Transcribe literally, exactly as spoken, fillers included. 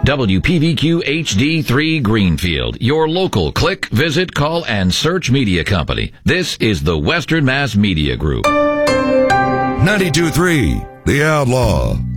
W P V Q H D three Greenfield, your local click, visit, call, and search media company. This is the Western Mass Media Group. ninety-two point three The Outlaw.